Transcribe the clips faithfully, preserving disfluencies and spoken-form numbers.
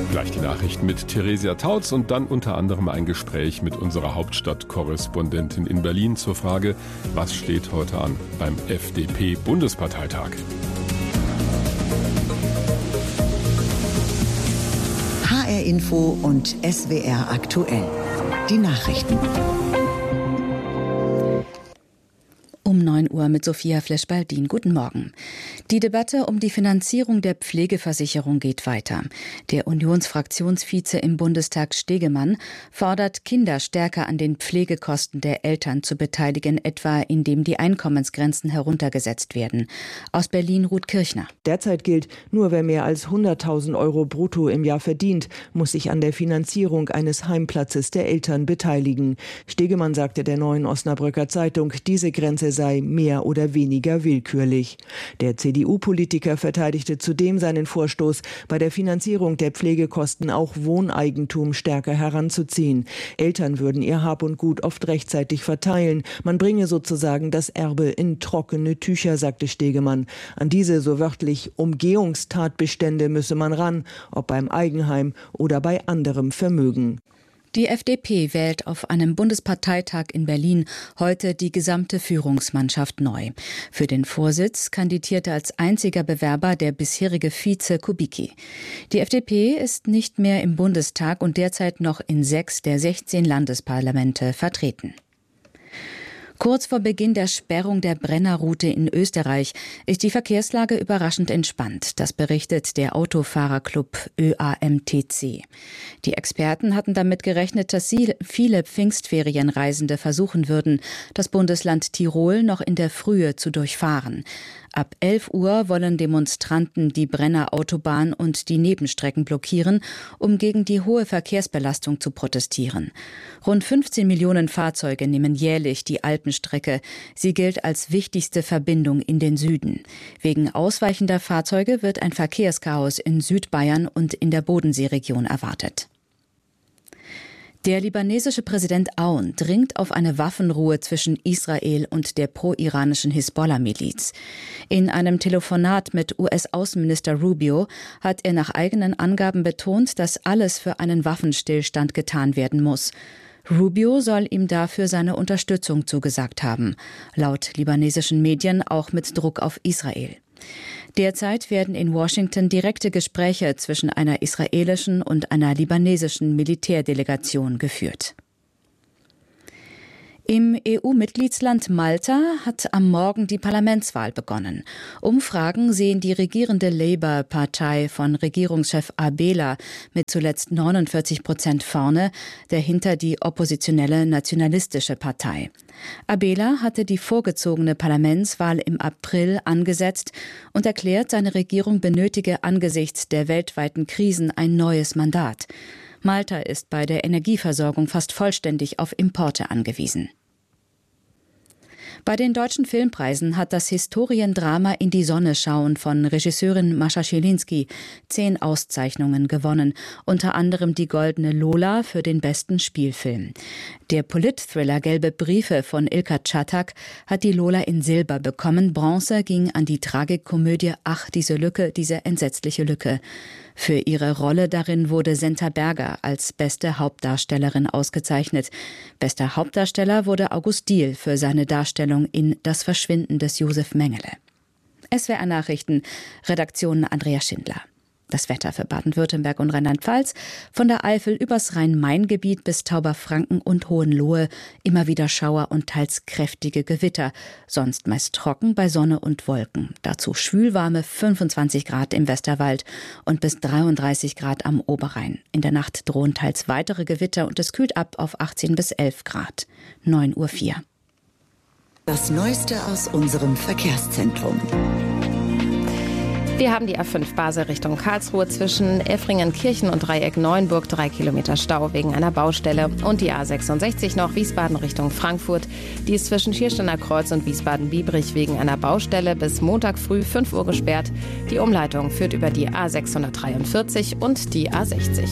Gleich die Nachrichten mit Theresia Tautz und dann unter anderem ein Gespräch mit unserer Hauptstadtkorrespondentin in Berlin zur Frage, was steht heute an beim F D P-Bundesparteitag. H R Info und S W R aktuell. Die Nachrichten. Um neun Uhr mit Sophia Flesch-Baldin. Guten Morgen. Die Debatte um die Finanzierung der Pflegeversicherung geht weiter. Der Unionsfraktionsvize im Bundestag Stegemann fordert, Kinder stärker an den Pflegekosten der Eltern zu beteiligen, etwa indem die Einkommensgrenzen heruntergesetzt werden. Aus Berlin Ruth Kirchner. Derzeit gilt, nur wer mehr als hunderttausend Euro brutto im Jahr verdient, muss sich an der Finanzierung eines Heimplatzes der Eltern beteiligen. Stegemann sagte der Neuen Osnabrücker Zeitung, diese Grenze sei mehr oder weniger willkürlich. Der C D U-Politiker verteidigte zudem seinen Vorstoß, bei der Finanzierung der Pflegekosten auch Wohneigentum stärker heranzuziehen. Eltern würden ihr Hab und Gut oft rechtzeitig verteilen. Man bringe sozusagen das Erbe in trockene Tücher, sagte Stegemann. An diese, so wörtlich, Umgehungstatbestände müsse man ran, ob beim Eigenheim oder bei anderem Vermögen. Die F D P wählt auf einem Bundesparteitag in Berlin heute die gesamte Führungsmannschaft neu. Für den Vorsitz kandidierte als einziger Bewerber der bisherige Vize Kubicki. Die F D P ist nicht mehr im Bundestag und derzeit noch in sechs der sechzehn Landesparlamente vertreten. Kurz vor Beginn der Sperrung der Brennerroute in Österreich ist die Verkehrslage überraschend entspannt. Das berichtet der Autofahrerclub Ö A M T C. Die Experten hatten damit gerechnet, dass sie viele Pfingstferienreisende versuchen würden, das Bundesland Tirol noch in der Frühe zu durchfahren. Ab elf Uhr wollen Demonstranten die Brennerautobahn und die Nebenstrecken blockieren, um gegen die hohe Verkehrsbelastung zu protestieren. Rund fünfzehn Millionen Fahrzeuge nehmen jährlich die Alpenstrecke. Sie gilt als wichtigste Verbindung in den Süden. Wegen ausweichender Fahrzeuge wird ein Verkehrschaos in Südbayern und in der Bodenseeregion erwartet. Der libanesische Präsident Aoun dringt auf eine Waffenruhe zwischen Israel und der pro-iranischen Hisbollah-Miliz. In einem Telefonat mit U S-Außenminister Rubio hat er nach eigenen Angaben betont, dass alles für einen Waffenstillstand getan werden muss. Rubio soll ihm dafür seine Unterstützung zugesagt haben, laut libanesischen Medien auch mit Druck auf Israel. Derzeit werden in Washington direkte Gespräche zwischen einer israelischen und einer libanesischen Militärdelegation geführt. Im E U-Mitgliedsland Malta hat am Morgen die Parlamentswahl begonnen. Umfragen sehen die regierende Labour-Partei von Regierungschef Abela mit zuletzt neunundvierzig Prozent vorne, dahinter die oppositionelle Nationalistische Partei. Abela hatte die vorgezogene Parlamentswahl im April angesetzt und erklärt, seine Regierung benötige angesichts der weltweiten Krisen ein neues Mandat. Malta ist bei der Energieversorgung fast vollständig auf Importe angewiesen. Bei den deutschen Filmpreisen hat das Historiendrama In die Sonne schauen von Regisseurin Mascha Schilinski zehn Auszeichnungen gewonnen, unter anderem die Goldene Lola für den besten Spielfilm. Der Polit-Thriller Gelbe Briefe von Ilka Czatak hat die Lola in Silber bekommen. Bronze ging an die Tragikkomödie Ach, diese Lücke, diese entsetzliche Lücke. Für ihre Rolle darin wurde Senta Berger als beste Hauptdarstellerin ausgezeichnet. Bester Hauptdarsteller wurde August Diehl für seine Darstellung in Das Verschwinden des Josef Mengele. S W R Nachrichten, Redaktion Andrea Schindler. Das Wetter für Baden-Württemberg und Rheinland-Pfalz, von der Eifel übers Rhein-Main-Gebiet bis Tauberfranken und Hohenlohe, immer wieder Schauer und teils kräftige Gewitter. Sonst meist trocken bei Sonne und Wolken. Dazu schwülwarme fünfundzwanzig Grad im Westerwald und bis dreiunddreißig Grad am Oberrhein. In der Nacht drohen teils weitere Gewitter und es kühlt ab auf achtzehn bis elf Grad. neun Uhr vier. Das Neueste aus unserem Verkehrszentrum. Wir haben die A fünf Basel Richtung Karlsruhe zwischen Effringen-Kirchen und Dreieck-Neuenburg drei Kilometer Stau wegen einer Baustelle. Und die A sechsundsechzig noch Wiesbaden Richtung Frankfurt. Die ist zwischen Schiersteiner Kreuz und Wiesbaden-Biebrich wegen einer Baustelle bis Montag früh fünf Uhr gesperrt. Die Umleitung führt über die A sechshundertdreiundvierzig und die A sechzig.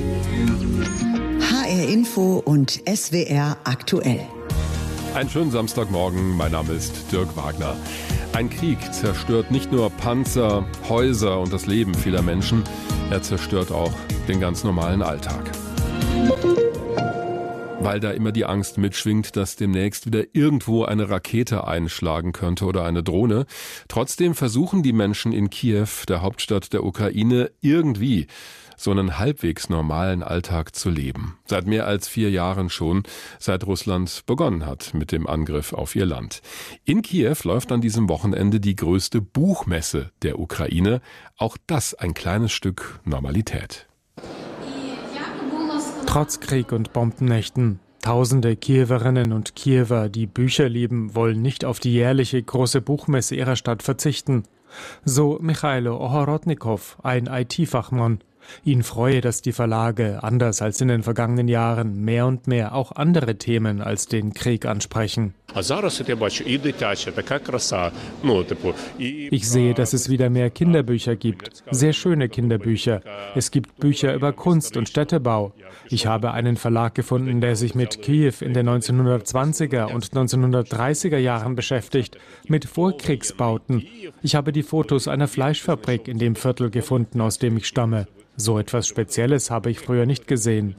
H R Info und S W R aktuell. Einen schönen Samstagmorgen, mein Name ist Dirk Wagner. Ein Krieg zerstört nicht nur Panzer, Häuser und das Leben vieler Menschen, er zerstört auch den ganz normalen Alltag. Weil da immer die Angst mitschwingt, dass demnächst wieder irgendwo eine Rakete einschlagen könnte oder eine Drohne. Trotzdem versuchen die Menschen in Kiew, der Hauptstadt der Ukraine, irgendwie so einen halbwegs normalen Alltag zu leben. Seit mehr als vier Jahren schon, seit Russland begonnen hat mit dem Angriff auf ihr Land. In Kiew läuft an diesem Wochenende die größte Buchmesse der Ukraine. Auch das ein kleines Stück Normalität. Trotz Krieg und Bombennächten. Tausende Kiewerinnen und Kiewer, die Bücher lieben, wollen nicht auf die jährliche große Buchmesse ihrer Stadt verzichten. So Michailo Ohorodnikow, ein I T-Fachmann. Ihn freue, dass die Verlage, anders als in den vergangenen Jahren, mehr und mehr auch andere Themen als den Krieg ansprechen. Ich sehe, dass es wieder mehr Kinderbücher gibt, sehr schöne Kinderbücher. Es gibt Bücher über Kunst und Städtebau. Ich habe einen Verlag gefunden, der sich mit Kiew in den neunzehnhundertzwanziger und neunzehnhundertdreißiger Jahren beschäftigt, mit Vorkriegsbauten. Ich habe die Fotos einer Fleischfabrik in dem Viertel gefunden, aus dem ich stamme. So etwas Spezielles habe ich früher nicht gesehen.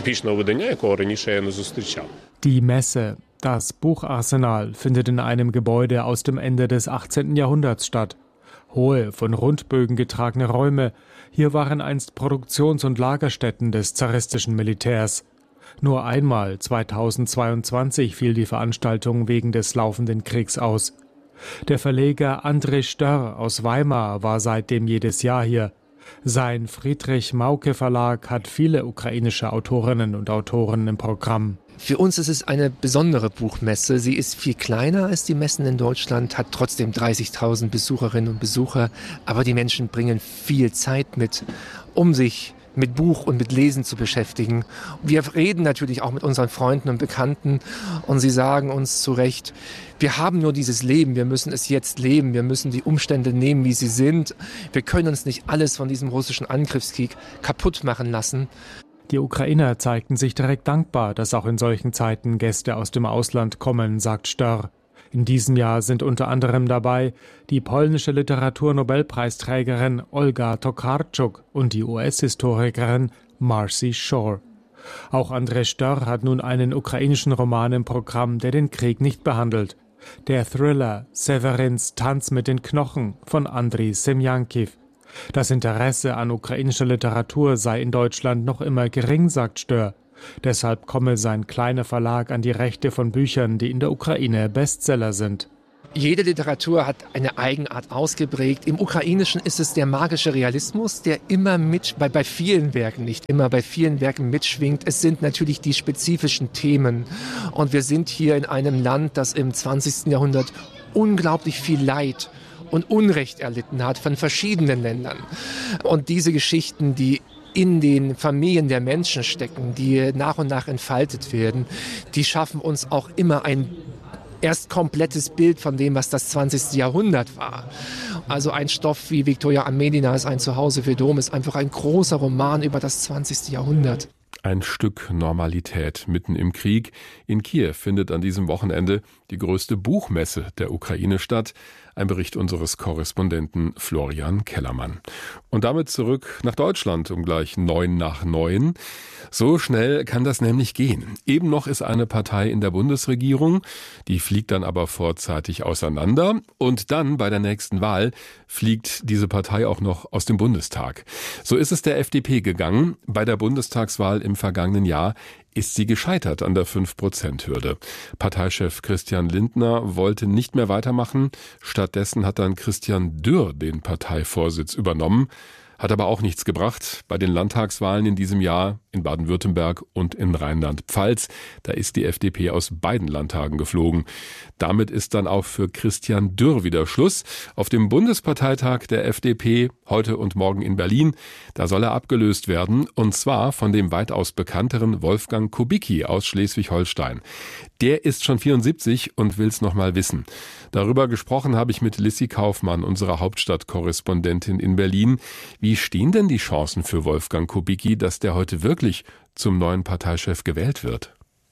Die Messe, das Bucharsenal, findet in einem Gebäude aus dem Ende des achtzehnten Jahrhunderts statt. Hohe, von Rundbögen getragene Räume. Hier waren einst Produktions- und Lagerstätten des zaristischen Militärs. Nur einmal, zweitausendzweiundzwanzig, fiel die Veranstaltung wegen des laufenden Kriegs aus. Der Verleger André Störr aus Weimar war seitdem jedes Jahr hier. Sein Friedrich-Mauke-Verlag hat viele ukrainische Autorinnen und Autoren im Programm. Für uns ist es eine besondere Buchmesse. Sie ist viel kleiner als die Messen in Deutschland, hat trotzdem dreißigtausend Besucherinnen und Besucher. Aber die Menschen bringen viel Zeit mit, um sich mit Buch und mit Lesen zu beschäftigen. Wir reden natürlich auch mit unseren Freunden und Bekannten und sie sagen uns zu Recht, wir haben nur dieses Leben, wir müssen es jetzt leben, wir müssen die Umstände nehmen, wie sie sind. Wir können uns nicht alles von diesem russischen Angriffskrieg kaputt machen lassen. Die Ukrainer zeigten sich direkt dankbar, dass auch in solchen Zeiten Gäste aus dem Ausland kommen, sagt Störr. In diesem Jahr sind unter anderem dabei die polnische Literaturnobelpreisträgerin Olga Tokarczuk und die U S-Historikerin Marcy Shore. Auch André Störr hat nun einen ukrainischen Roman im Programm, der den Krieg nicht behandelt. Der Thriller Severins Tanz mit den Knochen von Andriy Semjankiv. Das Interesse an ukrainischer Literatur sei in Deutschland noch immer gering, sagt Störr. Deshalb komme sein kleiner Verlag an die Rechte von Büchern, die in der Ukraine Bestseller sind. Jede Literatur hat eine Eigenart ausgeprägt. Im Ukrainischen ist es der magische Realismus, der immer mit, bei, bei vielen Werken, nicht immer, bei vielen Werken mitschwingt. Es sind natürlich die spezifischen Themen. Und wir sind hier in einem Land, das im zwanzigsten Jahrhundert unglaublich viel Leid und Unrecht erlitten hat von verschiedenen Ländern. Und diese Geschichten, die in den Familien der Menschen stecken, die nach und nach entfaltet werden, die schaffen uns auch immer ein erst komplettes Bild von dem, was das zwanzigste Jahrhundert war. Also ein Stoff wie Viktoria Amedinas Ein Zuhause für Dom ist einfach ein großer Roman über das zwanzigste Jahrhundert. Ein Stück Normalität mitten im Krieg. In Kiew findet an diesem Wochenende die größte Buchmesse der Ukraine statt. Ein Bericht unseres Korrespondenten Florian Kellermann. Und damit zurück nach Deutschland um gleich neun nach neun. So schnell kann das nämlich gehen. Eben noch ist eine Partei in der Bundesregierung, die fliegt dann aber vorzeitig auseinander. Und dann bei der nächsten Wahl fliegt diese Partei auch noch aus dem Bundestag. So ist es der F D P gegangen. Bei der Bundestagswahl im vergangenen Jahr ist sie gescheitert an der fünf Prozent Hürde. Parteichef Christian Lindner wollte nicht mehr weitermachen. Stattdessen hat dann Christian Dürr den Parteivorsitz übernommen. Hat aber auch nichts gebracht bei den Landtagswahlen in diesem Jahr in Baden-Württemberg und in Rheinland-Pfalz. Da ist die F D P aus beiden Landtagen geflogen. Damit ist dann auch für Christian Dürr wieder Schluss. Auf dem Bundesparteitag der F D P heute und morgen in Berlin, da soll er abgelöst werden, und zwar von dem weitaus bekannteren Wolfgang Kubicki aus Schleswig-Holstein. Der ist schon vierundsiebzig und will's noch mal wissen. Darüber gesprochen habe ich mit Lissy Kaufmann, unserer Hauptstadtkorrespondentin in Berlin. Wie stehen denn die Chancen für Wolfgang Kubicki, dass der heute wirklich zum neuen Parteichef gewählt wird?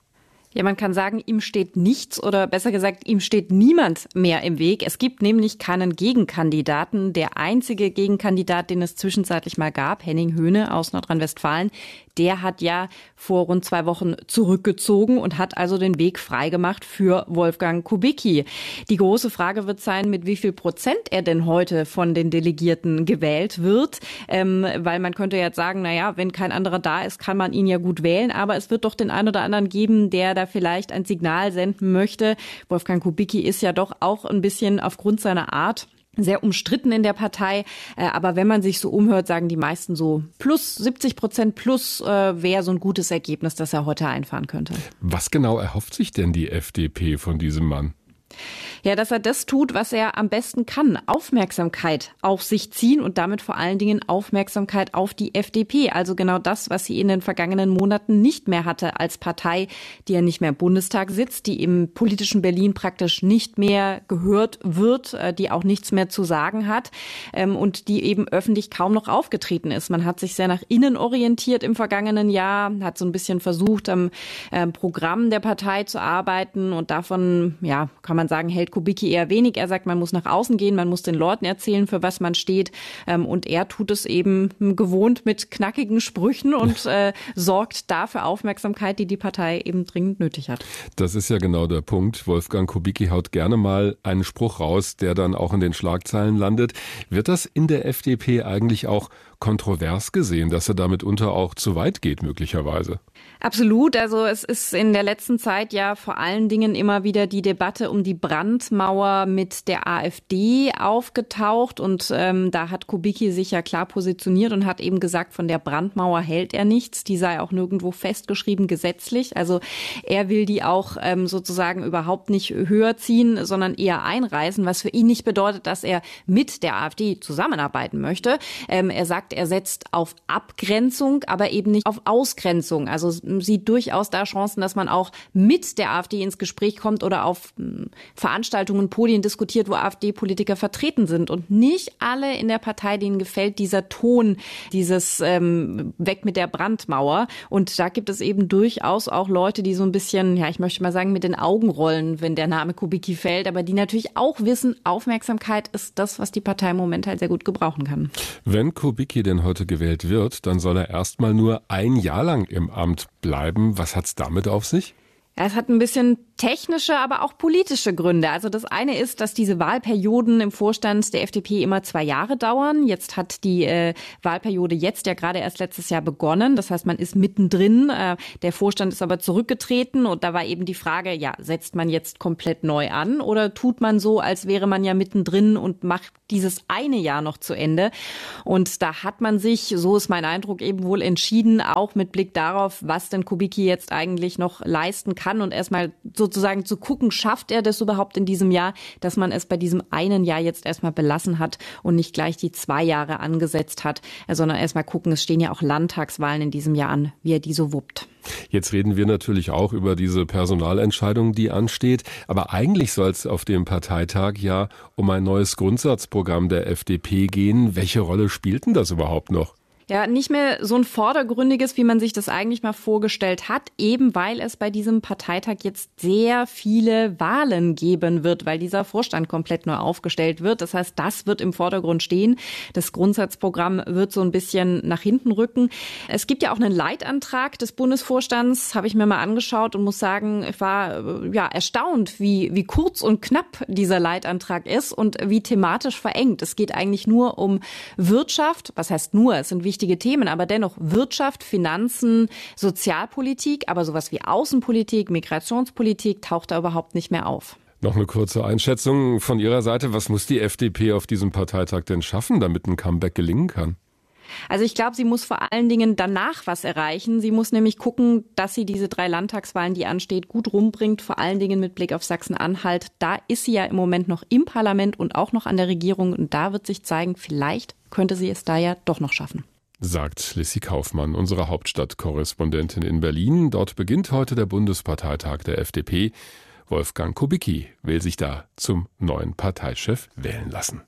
Ja, man kann sagen, ihm steht nichts oder besser gesagt, ihm steht niemand mehr im Weg. Es gibt nämlich keinen Gegenkandidaten. Der einzige Gegenkandidat, den es zwischenzeitlich mal gab, Henning Höhne aus Nordrhein-Westfalen, der hat ja vor rund zwei Wochen zurückgezogen und hat also den Weg freigemacht für Wolfgang Kubicki. Die große Frage wird sein, mit wie viel Prozent er denn heute von den Delegierten gewählt wird. Ähm, weil man könnte jetzt sagen, na ja, wenn kein anderer da ist, kann man ihn ja gut wählen. Aber es wird doch den einen oder anderen geben, der da vielleicht ein Signal senden möchte. Wolfgang Kubicki ist ja doch auch ein bisschen aufgrund seiner Art sehr umstritten in der Partei. Aber wenn man sich so umhört, sagen die meisten so plus siebzig Prozent plus äh, wäre so ein gutes Ergebnis, das er heute einfahren könnte. Was genau erhofft sich denn die F D P von diesem Mann? Ja, dass er das tut, was er am besten kann. Aufmerksamkeit auf sich ziehen und damit vor allen Dingen Aufmerksamkeit auf die F D P. Also genau das, was sie in den vergangenen Monaten nicht mehr hatte als Partei, die ja nicht mehr im Bundestag sitzt, die im politischen Berlin praktisch nicht mehr gehört wird, die auch nichts mehr zu sagen hat und die eben öffentlich kaum noch aufgetreten ist. Man hat sich sehr nach innen orientiert im vergangenen Jahr, hat so ein bisschen versucht, am Programm der Partei zu arbeiten und davon, ja, kann man sagen, hält Kubicki eher wenig. Er sagt, man muss nach außen gehen, man muss den Leuten erzählen, für was man steht. Und er tut es eben gewohnt mit knackigen Sprüchen und äh, sorgt dafür Aufmerksamkeit, die die Partei eben dringend nötig hat. Das ist ja genau der Punkt. Wolfgang Kubicki haut gerne mal einen Spruch raus, der dann auch in den Schlagzeilen landet. Wird das in der F D P eigentlich auch kontrovers gesehen, dass er damit unter auch zu weit geht möglicherweise? Absolut. Also es ist in der letzten Zeit ja vor allen Dingen immer wieder die Debatte um die Brandmauer mit der AfD aufgetaucht. Und ähm, da hat Kubicki sich ja klar positioniert und hat eben gesagt, von der Brandmauer hält er nichts. Die sei auch nirgendwo festgeschrieben gesetzlich. Also er will die auch ähm, sozusagen überhaupt nicht höher ziehen, sondern eher einreißen, was für ihn nicht bedeutet, dass er mit der AfD zusammenarbeiten möchte. Ähm, er sagt, er setzt auf Abgrenzung, aber eben nicht auf Ausgrenzung. Also sieht durchaus da Chancen, dass man auch mit der AfD ins Gespräch kommt oder auf Veranstaltungen, Podien diskutiert, wo AfD-Politiker vertreten sind. Und nicht alle in der Partei, denen gefällt dieser Ton, dieses ähm, Weg mit der Brandmauer. Und da gibt es eben durchaus auch Leute, die so ein bisschen, ja, ich möchte mal sagen, mit den Augen rollen, wenn der Name Kubicki fällt, aber die natürlich auch wissen, Aufmerksamkeit ist das, was die Partei im Moment halt sehr gut gebrauchen kann. Wenn Kubicki denn heute gewählt wird, dann soll er erstmal nur ein Jahr lang im Amt bleiben. Was hat's damit auf sich? Es hat ein bisschen technische, aber auch politische Gründe. Also das eine ist, dass diese Wahlperioden im Vorstand der F D P immer zwei Jahre dauern. Jetzt hat die äh, Wahlperiode jetzt ja gerade erst letztes Jahr begonnen. Das heißt, man ist mittendrin. Äh, der Vorstand ist aber zurückgetreten und da war eben die Frage, ja, setzt man jetzt komplett neu an oder tut man so, als wäre man ja mittendrin und macht dieses eine Jahr noch zu Ende? Und da hat man sich, so ist mein Eindruck, eben wohl entschieden, auch mit Blick darauf, was denn Kubicki jetzt eigentlich noch leisten kann und erstmal sozusagen zu gucken, schafft er das überhaupt in diesem Jahr, dass man es bei diesem einen Jahr jetzt erstmal belassen hat und nicht gleich die zwei Jahre angesetzt hat, sondern erstmal gucken, es stehen ja auch Landtagswahlen in diesem Jahr an, wie er die so wuppt. Jetzt reden wir natürlich auch über diese Personalentscheidung, die ansteht. Aber eigentlich soll es auf dem Parteitag ja um ein neues Grundsatzprogramm der F D P gehen. Welche Rolle spielt denn das überhaupt noch? Ja, nicht mehr so ein vordergründiges, wie man sich das eigentlich mal vorgestellt hat, eben weil es bei diesem Parteitag jetzt sehr viele Wahlen geben wird, weil dieser Vorstand komplett neu aufgestellt wird. Das heißt, das wird im Vordergrund stehen. Das Grundsatzprogramm wird so ein bisschen nach hinten rücken. Es gibt ja auch einen Leitantrag des Bundesvorstands, habe ich mir mal angeschaut und muss sagen, ich war ja erstaunt, wie, wie kurz und knapp dieser Leitantrag ist und wie thematisch verengt. Es geht eigentlich nur um Wirtschaft. Was heißt nur? Es sind wichtige Themen, aber dennoch Wirtschaft, Finanzen, Sozialpolitik, aber sowas wie Außenpolitik, Migrationspolitik taucht da überhaupt nicht mehr auf. Noch eine kurze Einschätzung von Ihrer Seite. Was muss die F D P auf diesem Parteitag denn schaffen, damit ein Comeback gelingen kann? Also ich glaube, sie muss vor allen Dingen danach was erreichen. Sie muss nämlich gucken, dass sie diese drei Landtagswahlen, die ansteht, gut rumbringt, vor allen Dingen mit Blick auf Sachsen-Anhalt. Da ist sie ja im Moment noch im Parlament und auch noch an der Regierung. Und da wird sich zeigen, vielleicht könnte sie es da ja doch noch schaffen. Sagt Lissy Kaufmann, unsere Hauptstadtkorrespondentin in Berlin. Dort beginnt heute der Bundesparteitag der F D P. Wolfgang Kubicki will sich da zum neuen Parteichef wählen lassen.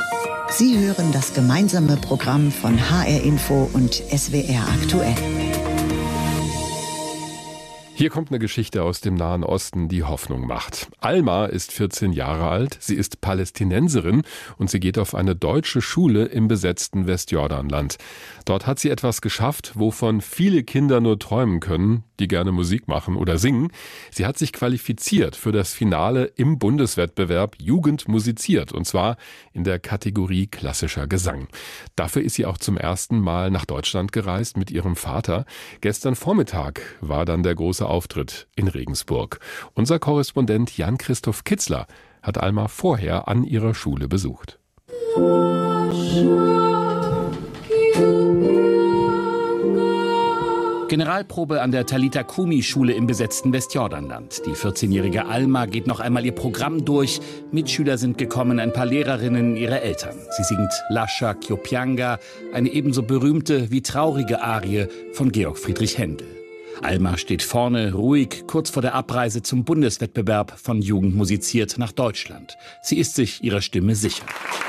Sie hören das gemeinsame Programm von H R Info und S W R aktuell. Hier kommt eine Geschichte aus dem Nahen Osten, die Hoffnung macht. Alma ist vierzehn Jahre alt, sie ist Palästinenserin und sie geht auf eine deutsche Schule im besetzten Westjordanland. Dort hat sie etwas geschafft, wovon viele Kinder nur träumen können, die gerne Musik machen oder singen. Sie hat sich qualifiziert für das Finale im Bundeswettbewerb Jugend musiziert, und zwar in der Kategorie klassischer Gesang. Dafür ist sie auch zum ersten Mal nach Deutschland gereist mit ihrem Vater. Gestern Vormittag war dann der große Auftritt in Regensburg. Unser Korrespondent Jan-Christoph Kitzler hat Alma vorher an ihrer Schule besucht. Generalprobe an der Talita Kumi Schule im besetzten Westjordanland. Die vierzehnjährige Alma geht noch einmal ihr Programm durch. Mitschüler sind gekommen, ein paar Lehrerinnen, ihre Eltern. Sie singt Lascia Ch'io, eine ebenso berühmte wie traurige Arie von Georg Friedrich Händel. Alma steht vorne, ruhig, kurz vor der Abreise zum Bundeswettbewerb von Jugend musiziert nach Deutschland. Sie ist sich ihrer Stimme sicher.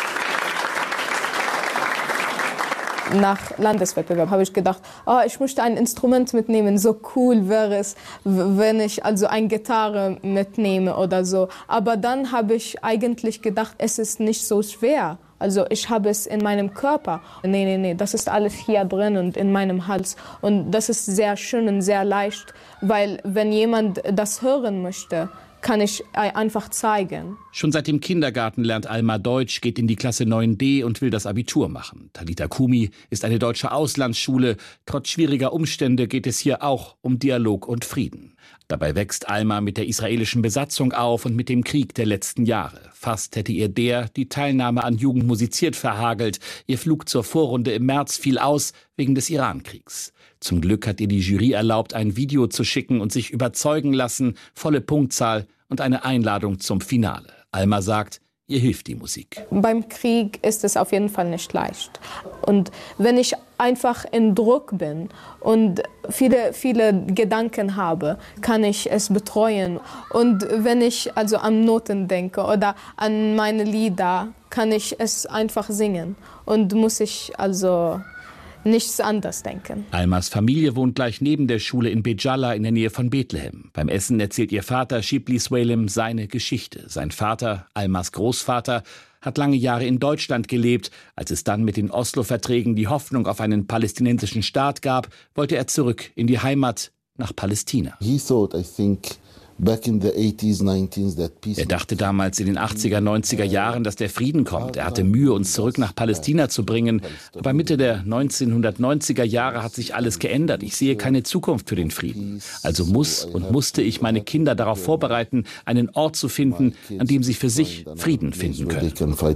Nach Landeswettbewerb habe ich gedacht, oh, ich möchte ein Instrument mitnehmen. So cool wäre es, wenn ich also eine Gitarre mitnehme oder so. Aber dann habe ich eigentlich gedacht, es ist nicht so schwer. Also ich habe es in meinem Körper. Nee, nee, nee, das ist alles hier drin und in meinem Hals. Und das ist sehr schön und sehr leicht, weil wenn jemand das hören möchte, kann ich einfach zeigen. Schon seit dem Kindergarten lernt Alma Deutsch, geht in die Klasse neun D und will das Abitur machen. Talita Kumi ist eine deutsche Auslandsschule. Trotz schwieriger Umstände geht es hier auch um Dialog und Frieden. Dabei wächst Alma mit der israelischen Besatzung auf und mit dem Krieg der letzten Jahre. Fast hätte ihr der die Teilnahme an Jugend musiziert verhagelt. Ihr Flug zur Vorrunde im März fiel aus wegen des Irankriegs. Zum Glück hat ihr die Jury erlaubt, ein Video zu schicken und sich überzeugen lassen, volle Punktzahl und eine Einladung zum Finale. Alma sagt, ihr hilft die Musik. Beim Krieg ist es auf jeden Fall nicht leicht. Und wenn ich einfach in Druck bin und viele, viele Gedanken habe, kann ich es betreuen. Und wenn ich also an Noten denke oder an meine Lieder, kann ich es einfach singen. Und muss ich also nichts anderes denken. Almas Familie wohnt gleich neben der Schule in Bejalla in der Nähe von Bethlehem. Beim Essen erzählt ihr Vater Shibli Swalim seine Geschichte. Sein Vater, Almas Großvater, hat lange Jahre in Deutschland gelebt. Als es dann mit den Oslo-Verträgen die Hoffnung auf einen palästinensischen Staat gab, wollte er zurück in die Heimat nach Palästina. He thought, I think, back in the eighties, nineties, that peace. Er dachte damals in den achtziger, neunziger Jahren, dass der Frieden kommt. Er hatte Mühe, uns zurück nach Palästina zu bringen. Aber Mitte der neunzehnhundertneunziger Jahre hat sich alles geändert. Ich sehe keine Zukunft für den Frieden. Also muss und musste ich meine Kinder darauf vorbereiten, einen Ort zu finden, an dem sie für sich Frieden finden können.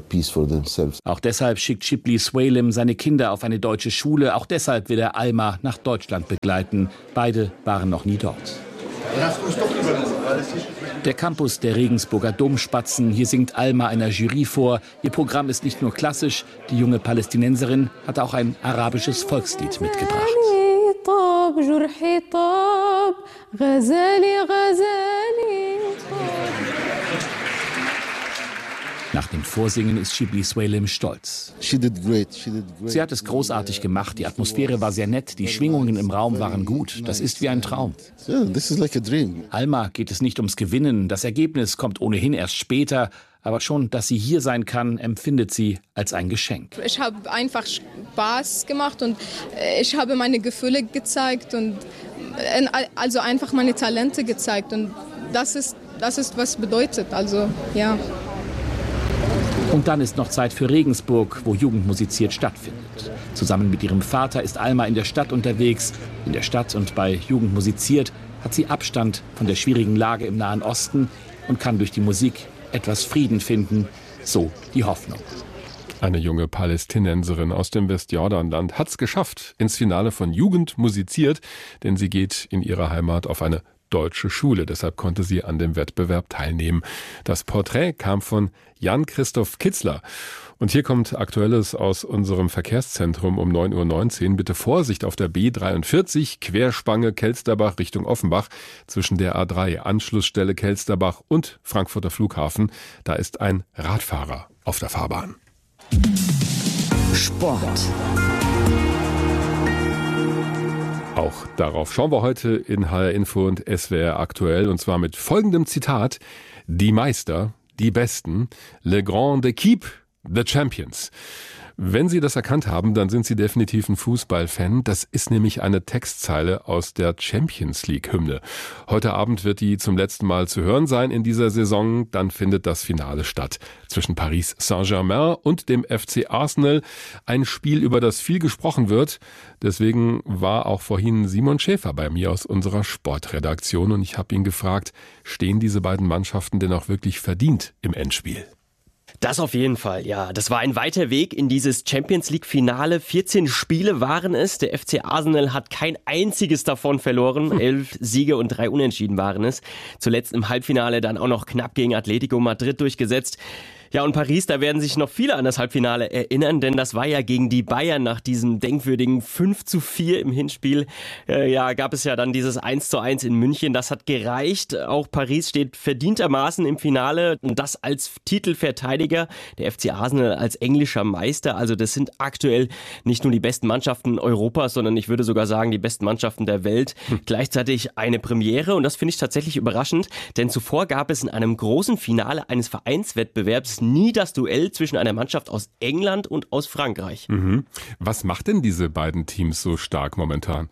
Auch deshalb schickt Shibli Swalim seine Kinder auf eine deutsche Schule. Auch deshalb will er Alma nach Deutschland begleiten. Beide waren noch nie dort. Der Campus der Regensburger Domspatzen. Hier singt Alma einer Jury vor. Ihr Programm ist nicht nur klassisch. Die junge Palästinenserin hat auch ein arabisches Volkslied mitgebracht. Nach dem Vorsingen ist Shibli Swalim stolz. Sie hat es großartig gemacht. Die Atmosphäre war sehr nett. Die Schwingungen im Raum waren gut. Das ist wie ein Traum. Alma geht es nicht ums Gewinnen. Das Ergebnis kommt ohnehin erst später. Aber schon, dass sie hier sein kann, empfindet sie als ein Geschenk. Ich habe einfach Spaß gemacht und ich habe meine Gefühle gezeigt und also einfach meine Talente gezeigt. Und das ist, das ist was bedeutet. Also, ja. Und dann ist noch Zeit für Regensburg, wo Jugend musiziert stattfindet. Zusammen mit ihrem Vater ist Alma in der Stadt unterwegs. In der Stadt und bei Jugend musiziert hat sie Abstand von der schwierigen Lage im Nahen Osten und kann durch die Musik etwas Frieden finden. So die Hoffnung. Eine junge Palästinenserin aus dem Westjordanland hat's geschafft, ins Finale von Jugend musiziert, denn sie geht in ihrer Heimat auf eine deutsche Schule. Deshalb konnte sie an dem Wettbewerb teilnehmen. Das Porträt kam von Jan-Christoph Kitzler. Und hier kommt Aktuelles aus unserem Verkehrszentrum um neun Uhr neunzehn. Bitte Vorsicht auf der B dreiundvierzig, Querspange Kelsterbach Richtung Offenbach, zwischen der A drei, Anschlussstelle Kelsterbach und Frankfurter Flughafen. Da ist ein Radfahrer auf der Fahrbahn. Sport. Auch darauf schauen wir heute in H R Info und S W R aktuell, und zwar mit folgendem Zitat: Die Meister, die Besten, le grande équipe, the champions. Wenn Sie das erkannt haben, dann sind Sie definitiv ein Fußballfan. Das ist nämlich eine Textzeile aus der Champions League-Hymne. Heute Abend wird die zum letzten Mal zu hören sein in dieser Saison. Dann findet das Finale statt zwischen Paris Saint-Germain und dem F C Arsenal. Ein Spiel, über das viel gesprochen wird. Deswegen war auch vorhin Simon Schäfer bei mir aus unserer Sportredaktion und ich habe ihn gefragt, stehen diese beiden Mannschaften denn auch wirklich verdient im Endspiel? Das auf jeden Fall, ja. Das war ein weiter Weg in dieses Champions-League-Finale. vierzehn Spiele waren es. Der F C Arsenal hat kein einziges davon verloren. Elf Siege und drei Unentschieden waren es. Zuletzt im Halbfinale dann auch noch knapp gegen Atletico Madrid durchgesetzt. Ja, und Paris, da werden sich noch viele an das Halbfinale erinnern, denn das war ja gegen die Bayern nach diesem denkwürdigen fünf zu vier im Hinspiel. Äh, ja, gab es ja dann dieses eins zu eins in München. Das hat gereicht. Auch Paris steht verdientermaßen im Finale und das als Titelverteidiger. Der F C Arsenal als englischer Meister. Also das sind aktuell nicht nur die besten Mannschaften Europas, sondern ich würde sogar sagen, die besten Mannschaften der Welt. Hm. Gleichzeitig eine Premiere und das finde ich tatsächlich überraschend, denn zuvor gab es in einem großen Finale eines Vereinswettbewerbs nie das Duell zwischen einer Mannschaft aus England und aus Frankreich. Mhm. Was macht denn diese beiden Teams so stark momentan?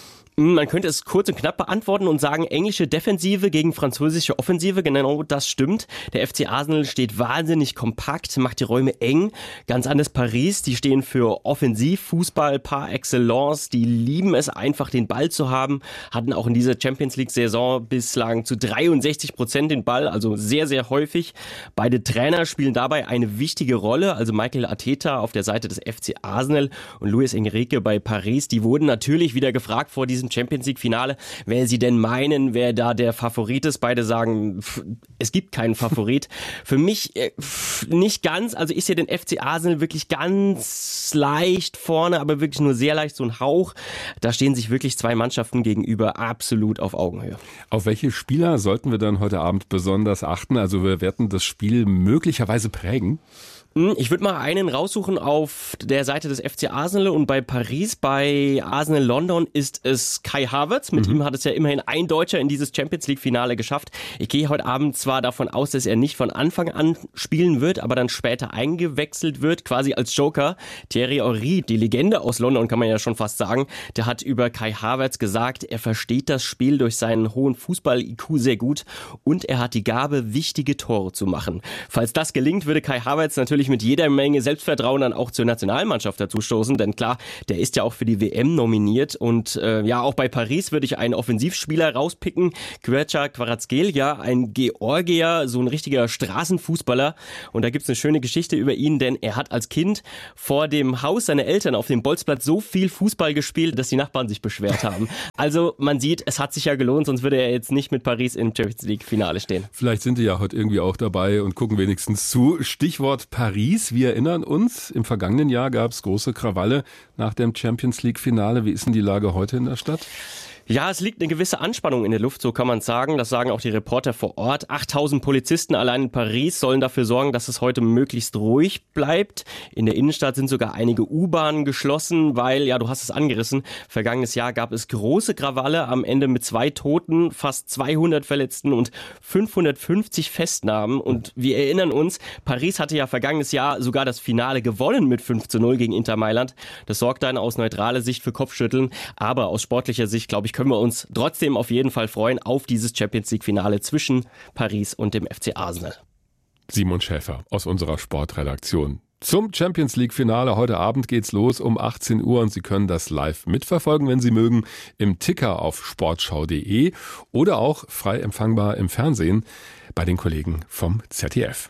Man könnte es kurz und knapp beantworten und sagen, englische Defensive gegen französische Offensive, genau das stimmt. Der F C Arsenal steht wahnsinnig kompakt, macht die Räume eng. Ganz anders Paris, die stehen für Offensivfußball par excellence. Die lieben es einfach, den Ball zu haben, hatten auch in dieser Champions League-Saison bislang zu dreiundsechzig Prozent den Ball, also sehr, sehr häufig. Beide Trainer spielen dabei eine wichtige Rolle, also Mikel Arteta auf der Seite des F C Arsenal und Luis Enrique bei Paris. Die wurden natürlich wieder gefragt vor diesem Champions League Finale, wer sie denn meinen, wer da der Favorit ist. Beide sagen, pff, es gibt keinen Favorit. Für mich pff, nicht ganz, also ich sehe den F C Arsenal wirklich ganz leicht vorne, aber wirklich nur sehr leicht, so ein Hauch. Da stehen sich wirklich zwei Mannschaften gegenüber absolut auf Augenhöhe. Auf welche Spieler sollten wir dann heute Abend besonders achten? Also wir werden das Spiel möglicherweise prägen. Ich würde mal einen raussuchen auf der Seite des F C Arsenal und bei Paris, bei Arsenal London ist es Kai Havertz. Mit mhm. ihm hat es ja immerhin ein Deutscher in dieses Champions League Finale geschafft. Ich gehe heute Abend zwar davon aus, dass er nicht von Anfang an spielen wird, aber dann später eingewechselt wird, quasi als Joker. Thierry Henry, die Legende aus London, kann man ja schon fast sagen, der hat über Kai Havertz gesagt, er versteht das Spiel durch seinen hohen Fußball-I Q sehr gut und er hat die Gabe, wichtige Tore zu machen. Falls das gelingt, würde Kai Havertz natürlich mit jeder Menge Selbstvertrauen dann auch zur Nationalmannschaft dazu stoßen, denn klar, der ist ja auch für die W M nominiert und äh, ja, auch bei Paris würde ich einen Offensivspieler rauspicken, Quercha Kvaratskhelia, ein Georgier, so ein richtiger Straßenfußballer und da gibt's eine schöne Geschichte über ihn, denn er hat als Kind vor dem Haus seiner Eltern auf dem Bolzplatz so viel Fußball gespielt, dass die Nachbarn sich beschwert haben. Also man sieht, es hat sich ja gelohnt, sonst würde er jetzt nicht mit Paris im Champions League Finale stehen. Vielleicht sind die ja heute irgendwie auch dabei und gucken wenigstens zu. Stichwort Paris. Wir erinnern uns, im vergangenen Jahr gab es große Krawalle nach dem Champions League Finale. Wie ist denn die Lage heute in der Stadt? Ja, es liegt eine gewisse Anspannung in der Luft, so kann man sagen. Das sagen auch die Reporter vor Ort. achttausend Polizisten allein in Paris sollen dafür sorgen, dass es heute möglichst ruhig bleibt. In der Innenstadt sind sogar einige U-Bahnen geschlossen, weil, ja, du hast es angerissen, vergangenes Jahr gab es große Krawalle, am Ende mit zwei Toten, fast zweihundert Verletzten und fünfhundertfünfzig Festnahmen. Und wir erinnern uns, Paris hatte ja vergangenes Jahr sogar das Finale gewonnen mit fünf zu null gegen Inter Mailand. Das sorgt dann aus neutraler Sicht für Kopfschütteln, aber aus sportlicher Sicht, glaube ich, können wir uns trotzdem auf jeden Fall freuen auf dieses Champions League Finale zwischen Paris und dem F C Arsenal. Simon Schäfer aus unserer Sportredaktion. Zum Champions League Finale heute Abend geht's los um achtzehn Uhr und Sie können das live mitverfolgen, wenn Sie mögen, im Ticker auf sportschau punkt de oder auch frei empfangbar im Fernsehen bei den Kollegen vom Z D F.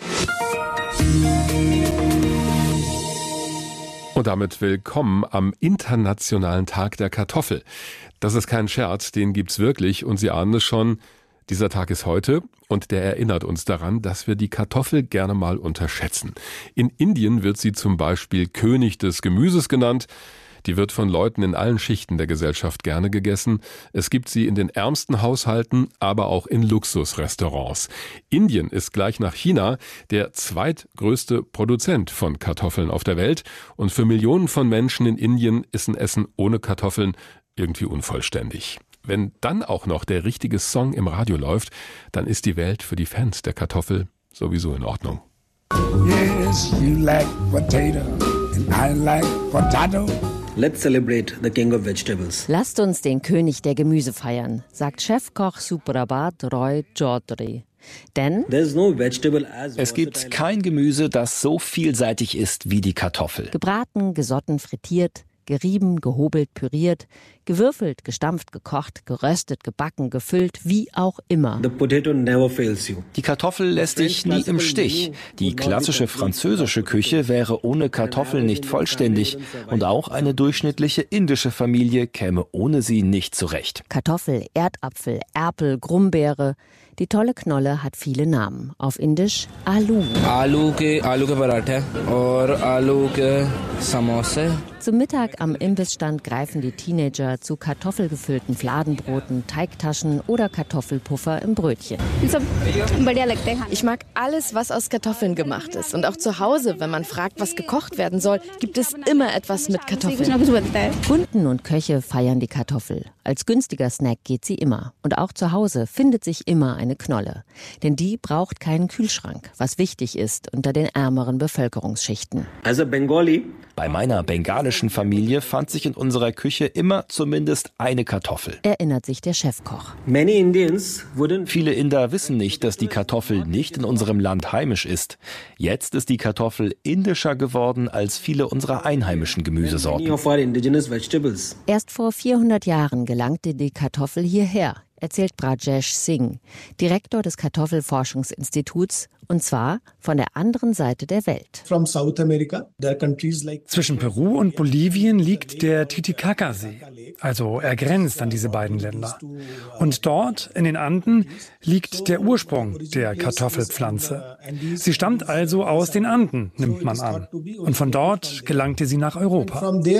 Und damit willkommen am Internationalen Tag der Kartoffel. Das ist kein Scherz, den gibt's wirklich und Sie ahnen es schon, dieser Tag ist heute und der erinnert uns daran, dass wir die Kartoffel gerne mal unterschätzen. In Indien wird sie zum Beispiel König des Gemüses genannt. Die wird von Leuten in allen Schichten der Gesellschaft gerne gegessen. Es gibt sie in den ärmsten Haushalten, aber auch in Luxusrestaurants. Indien ist gleich nach China der zweitgrößte Produzent von Kartoffeln auf der Welt. Und für Millionen von Menschen in Indien ist ein Essen ohne Kartoffeln irgendwie unvollständig. Wenn dann auch noch der richtige Song im Radio läuft, dann ist die Welt für die Fans der Kartoffel sowieso in Ordnung. Yes, you like potato and I like potato. Let's celebrate the king of vegetables. Lasst uns den König der Gemüse feiern, sagt Chefkoch Suprabhat Roy Chaudhary. Denn es gibt kein Gemüse, das so vielseitig ist wie die Kartoffel. Gebraten, gesotten, frittiert, gerieben, gehobelt, püriert, gewürfelt, gestampft, gekocht, geröstet, gebacken, gefüllt, wie auch immer. Die Kartoffel lässt dich nie im Stich. Die klassische französische Küche wäre ohne Kartoffel nicht vollständig und auch eine durchschnittliche indische Familie käme ohne sie nicht zurecht. Kartoffel, Erdapfel, Erpel, Grumbeere. Die tolle Knolle hat viele Namen. Auf Indisch Aloo. Aloo ke Aloo ke Parathe और Aloo ke Samosa. Zum Mittag am Imbissstand greifen die Teenager zu kartoffelgefüllten Fladenbroten, Teigtaschen oder Kartoffelpuffer im Brötchen. Ich mag alles, was aus Kartoffeln gemacht ist. Und auch zu Hause, wenn man fragt, was gekocht werden soll, gibt es immer etwas mit Kartoffeln. Kunden und Köche feiern die Kartoffel. Als günstiger Snack geht sie immer. Und auch zu Hause findet sich immer eine Knolle. Denn die braucht keinen Kühlschrank, was wichtig ist unter den ärmeren Bevölkerungsschichten. As a Bengali, bei meiner bengalischen Familie fand sich in unserer Küche immer zumindest eine Kartoffel. Erinnert sich der Chefkoch. Viele Inder wissen nicht, dass die Kartoffel nicht in unserem Land heimisch ist. Jetzt ist die Kartoffel indischer geworden als viele unserer einheimischen Gemüsesorten. Erst vor vierhundert Jahren gelangte die Kartoffel hierher, erzählt Brajesh Singh, Direktor des Kartoffelforschungsinstituts, und zwar von der anderen Seite der Welt. Zwischen Peru und Bolivien liegt der Titicacasee, also er grenzt an diese beiden Länder. Und dort, in den Anden, liegt der Ursprung der Kartoffelpflanze. Sie stammt also aus den Anden, nimmt man an. Und von dort gelangte sie nach Europa.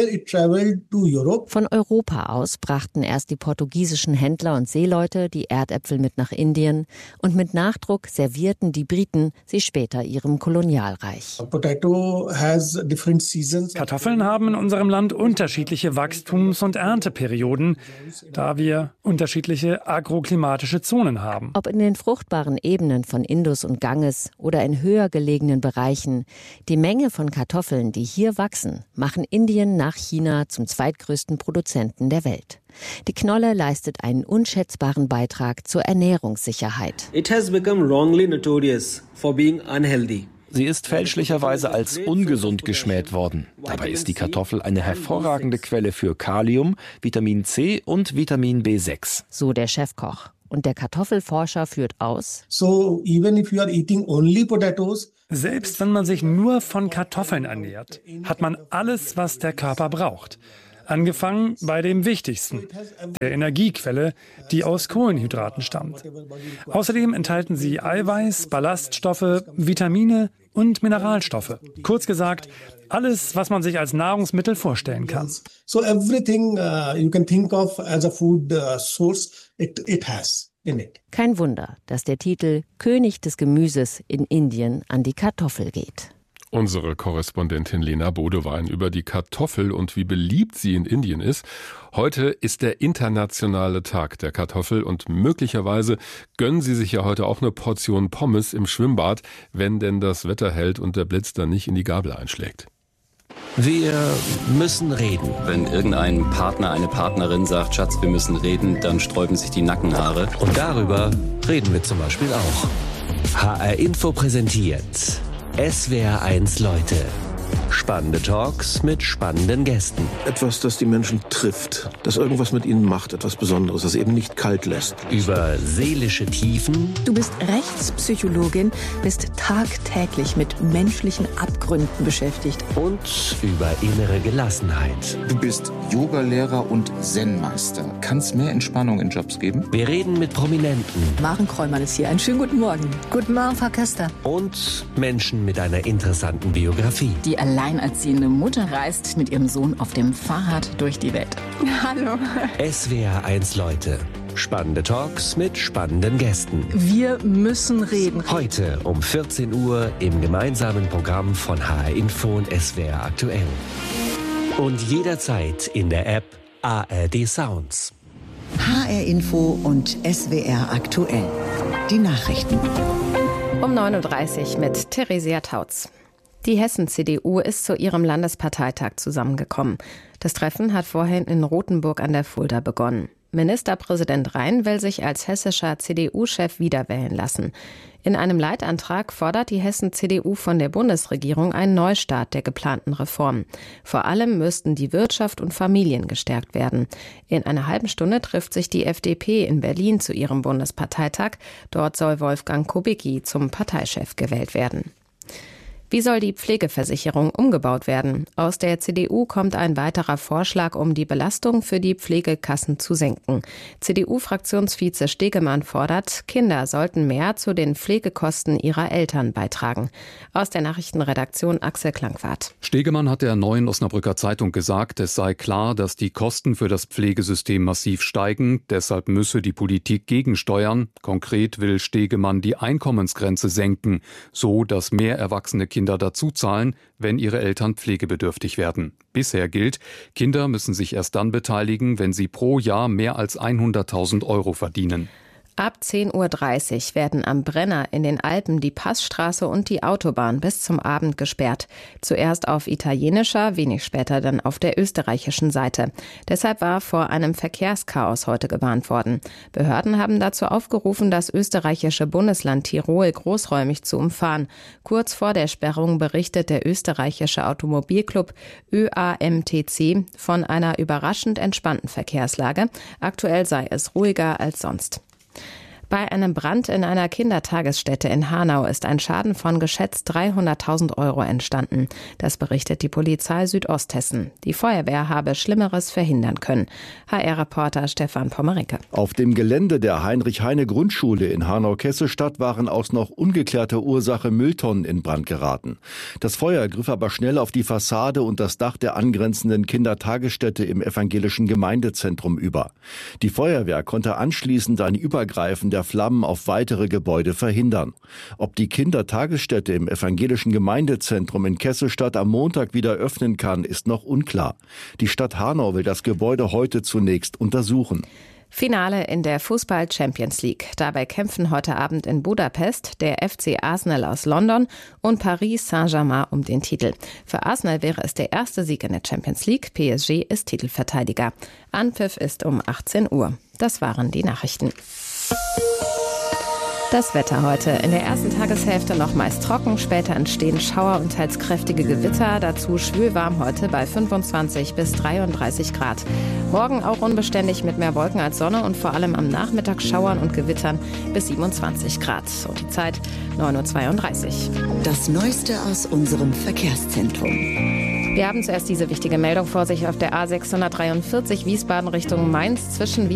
Von Europa aus brachten erst die portugiesischen Händler und Seeleute die Erdäpfel mit nach Indien und mit Nachdruck servierten die Briten sie später ihrem Kolonialreich. Kartoffeln haben in unserem Land unterschiedliche Wachstums- und Ernteperioden, da wir unterschiedliche agroklimatische Zonen haben. Ob in den fruchtbaren Ebenen von Indus und Ganges oder in höher gelegenen Bereichen, die Menge von Kartoffeln, die hier wachsen, machen Indien nach China zum zweitgrößten Produzenten der Welt. Die Knolle leistet einen unschätzbaren Beitrag zur Ernährungssicherheit. It has become wrongly notorious for being unhealthy. Sie ist fälschlicherweise als ungesund geschmäht worden. Dabei ist die Kartoffel eine hervorragende Quelle für Kalium, Vitamin C und Vitamin B sechs. So der Chefkoch. Und der Kartoffelforscher führt aus: So, even if you are eating only potatoes, selbst wenn man sich nur von Kartoffeln ernährt, hat man alles, was der Körper braucht. Angefangen bei dem wichtigsten, der Energiequelle, die aus Kohlenhydraten stammt. Außerdem enthalten sie Eiweiß, Ballaststoffe, Vitamine und Mineralstoffe. Kurz gesagt, alles, was man sich als Nahrungsmittel vorstellen kann. So everything uh, you can think of as a food uh, source, it, it has in it. Kein Wunder, dass der Titel König des Gemüses in Indien an die Kartoffel geht. Unsere Korrespondentin Lena Bodewein über die Kartoffel und wie beliebt sie in Indien ist. Heute ist der internationale Tag der Kartoffel und möglicherweise gönnen Sie sich ja heute auch eine Portion Pommes im Schwimmbad, wenn denn das Wetter hält und der Blitz dann nicht in die Gabel einschlägt. Wir müssen reden. Wenn irgendein Partner, eine Partnerin sagt, Schatz, wir müssen reden, dann sträuben sich die Nackenhaare. Und darüber reden wir zum Beispiel auch. H R Info präsentiert S W R eins Leute. Spannende Talks mit spannenden Gästen. Etwas, das die Menschen trifft, das irgendwas mit ihnen macht, etwas Besonderes, das eben nicht kalt lässt. Über seelische Tiefen. Du bist Rechtspsychologin, bist tagtäglich mit menschlichen Abgründen beschäftigt. Und über innere Gelassenheit. Du bist Yogalehrer und Zen-Meister. Kann es mehr Entspannung in Jobs geben? Wir reden mit Prominenten. Maren Kräumann ist hier. Einen schönen guten Morgen. Guten Morgen, Frau Köster. Und Menschen mit einer interessanten Biografie. Die alleinerziehende Mutter reist mit ihrem Sohn auf dem Fahrrad durch die Welt. Hallo. S W R eins Leute. Spannende Talks mit spannenden Gästen. Wir müssen reden. Heute um vierzehn Uhr im gemeinsamen Programm von H R Info und S W R aktuell. Und jederzeit in der App A R D Sounds. H R Info und S W R aktuell. Die Nachrichten. Um neun Uhr dreißig mit Theresia Tautz. Die Hessen-C D U ist zu ihrem Landesparteitag zusammengekommen. Das Treffen hat vorhin in Rothenburg an der Fulda begonnen. Ministerpräsident Rhein will sich als hessischer C D U-Chef wiederwählen lassen. In einem Leitantrag fordert die Hessen-C D U von der Bundesregierung einen Neustart der geplanten Reformen. Vor allem müssten die Wirtschaft und Familien gestärkt werden. In einer halben Stunde trifft sich die F D P in Berlin zu ihrem Bundesparteitag. Dort soll Wolfgang Kubicki zum Parteichef gewählt werden. Wie soll die Pflegeversicherung umgebaut werden? Aus der C D U kommt ein weiterer Vorschlag, um die Belastung für die Pflegekassen zu senken. C D U-Fraktionsvize Stegemann fordert, Kinder sollten mehr zu den Pflegekosten ihrer Eltern beitragen. Aus der Nachrichtenredaktion Axel Klangwart. Stegemann hat der Neuen Osnabrücker Zeitung gesagt, es sei klar, dass die Kosten für das Pflegesystem massiv steigen. Deshalb müsse die Politik gegensteuern. Konkret will Stegemann die Einkommensgrenze senken, so dass mehr erwachsene Kinder Kinder dazu zahlen, wenn ihre Eltern pflegebedürftig werden. Bisher gilt, Kinder müssen sich erst dann beteiligen, wenn sie pro Jahr mehr als hunderttausend Euro verdienen. Ab zehn Uhr dreißig werden am Brenner in den Alpen die Passstraße und die Autobahn bis zum Abend gesperrt. Zuerst auf italienischer, wenig später dann auf der österreichischen Seite. Deshalb war vor einem Verkehrschaos heute gewarnt worden. Behörden haben dazu aufgerufen, das österreichische Bundesland Tirol großräumig zu umfahren. Kurz vor der Sperrung berichtet der österreichische Automobilclub Ö A M T C von einer überraschend entspannten Verkehrslage. Aktuell sei es ruhiger als sonst. Bei einem Brand in einer Kindertagesstätte in Hanau ist ein Schaden von geschätzt dreihunderttausend Euro entstanden. Das berichtet die Polizei Südosthessen. Die Feuerwehr habe Schlimmeres verhindern können. H R-Reporter Stefan Pommerenke. Auf dem Gelände der Heinrich-Heine-Grundschule in Hanau-Kessel-Stadt waren aus noch ungeklärter Ursache Mülltonnen in Brand geraten. Das Feuer griff aber schnell auf die Fassade und das Dach der angrenzenden Kindertagesstätte im evangelischen Gemeindezentrum über. Die Feuerwehr konnte anschließend ein Übergreifen der Flammen auf weitere Gebäude verhindern. Ob die Kindertagesstätte im evangelischen Gemeindezentrum in Kesselstadt am Montag wieder öffnen kann, ist noch unklar. Die Stadt Hanau will das Gebäude heute zunächst untersuchen. Finale in der Fußball-Champions League. Dabei kämpfen heute Abend in Budapest der F C Arsenal aus London und Paris Saint-Germain um den Titel. Für Arsenal wäre es der erste Sieg in der Champions League. P S G ist Titelverteidiger. Anpfiff ist um achtzehn Uhr. Das waren die Nachrichten. Das Wetter heute. In der ersten Tageshälfte noch meist trocken, später entstehen Schauer und teils kräftige Gewitter. Dazu schwülwarm heute bei fünfundzwanzig bis dreiunddreißig Grad. Morgen auch unbeständig mit mehr Wolken als Sonne und vor allem am Nachmittag Schauern und Gewittern bis siebenundzwanzig Grad. Und die Zeit neun Uhr zweiunddreißig. Das Neueste aus unserem Verkehrszentrum. Wir haben zuerst diese wichtige Meldung vor sich auf der A sechshundertdreiundvierzig Wiesbaden Richtung Mainz zwischen